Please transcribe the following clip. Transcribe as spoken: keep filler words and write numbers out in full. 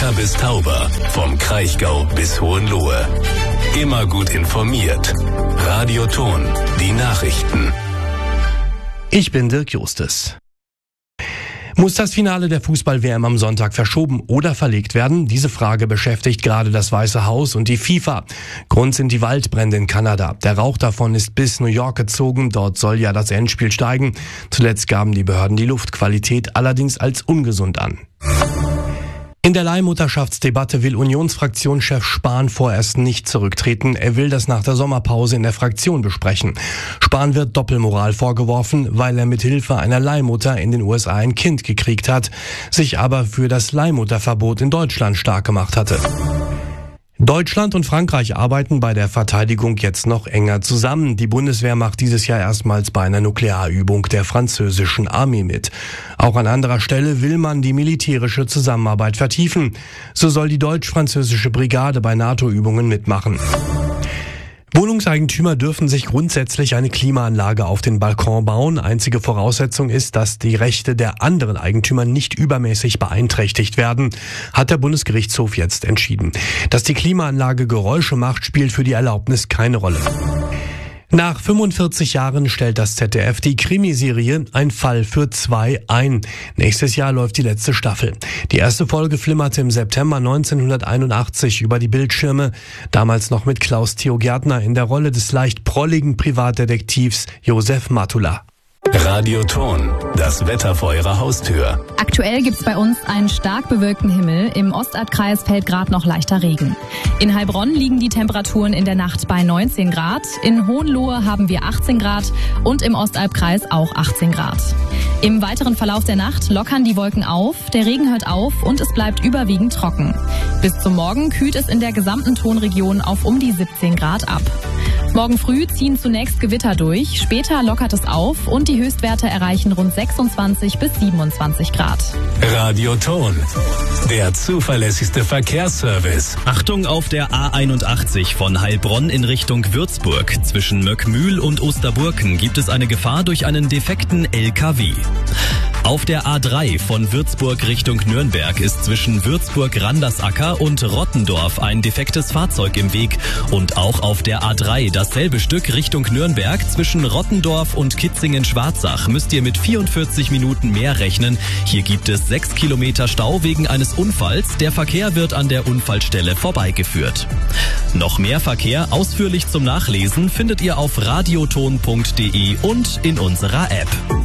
Wacker bis Tauber, vom Kraichgau bis Hohenlohe. Immer gut informiert. Radio Ton, die Nachrichten. Ich bin Dirk Justes. Muss das Finale der Fußball-W M am Sonntag verschoben oder verlegt werden? Diese Frage beschäftigt gerade das Weiße Haus und die FIFA. Grund sind die Waldbrände in Kanada. Der Rauch davon ist bis New York gezogen. Dort soll ja das Endspiel steigen. Zuletzt gaben die Behörden die Luftqualität allerdings als ungesund an. In der Leihmutterschaftsdebatte will Unionsfraktionschef Spahn vorerst nicht zurücktreten. Er will das nach der Sommerpause in der Fraktion besprechen. Spahn wird Doppelmoral vorgeworfen, weil er mit Hilfe einer Leihmutter in den U S A ein Kind gekriegt hat, sich aber für das Leihmutterverbot in Deutschland stark gemacht hatte. Deutschland und Frankreich arbeiten bei der Verteidigung jetzt noch enger zusammen. Die Bundeswehr macht dieses Jahr erstmals bei einer Nuklearübung der französischen Armee mit. Auch an anderer Stelle will man die militärische Zusammenarbeit vertiefen. So soll die deutsch-französische Brigade bei NATO-Übungen mitmachen. Wohnungseigentümer dürfen sich grundsätzlich eine Klimaanlage auf den Balkon bauen. Einzige Voraussetzung ist, dass die Rechte der anderen Eigentümer nicht übermäßig beeinträchtigt werden, hat der Bundesgerichtshof jetzt entschieden. Dass die Klimaanlage Geräusche macht, spielt für die Erlaubnis keine Rolle. Nach fünfundvierzig Jahren stellt das Z D F die Krimiserie Ein Fall für zwei ein. Nächstes Jahr läuft die letzte Staffel. Die erste Folge flimmerte im September neunzehnhunderteinundachtzig über die Bildschirme, damals noch mit Klaus Theo Gärtner in der Rolle des leicht prolligen Privatdetektivs Josef Matula. Radio Ton, das Wetter vor Ihrer Haustür. Aktuell gibt's bei uns einen stark bewölkten Himmel. Im Ostalbkreis fällt gerade noch leichter Regen. In Heilbronn liegen die Temperaturen in der Nacht bei neunzehn Grad. In Hohenlohe haben wir achtzehn Grad und im Ostalbkreis auch achtzehn Grad. Im weiteren Verlauf der Nacht lockern die Wolken auf, der Regen hört auf und es bleibt überwiegend trocken. Bis zum Morgen kühlt es in der gesamten Tonregion auf um die siebzehn Grad ab. Morgen früh ziehen zunächst Gewitter durch, später lockert es auf und die Höchstwerte erreichen rund sechsundzwanzig bis siebenundzwanzig Grad. Radio Ton, der zuverlässigste Verkehrsservice. Achtung auf der A einundachtzig von Heilbronn in Richtung Würzburg. Zwischen Möckmühl und Osterburken gibt es eine Gefahr durch einen defekten L K W. Auf der A drei von Würzburg Richtung Nürnberg ist zwischen Würzburg-Randersacker und Rottendorf ein defektes Fahrzeug im Weg. Und auch auf der A drei dasselbe Stück Richtung Nürnberg zwischen Rottendorf und Kitzingen-Schwarzach müsst ihr mit vierundvierzig Minuten mehr rechnen. Hier gibt es sechs Kilometer Stau wegen eines Unfalls. Der Verkehr wird an der Unfallstelle vorbeigeführt. Noch mehr Verkehr ausführlich zum Nachlesen findet ihr auf radioton punkt de und in unserer App.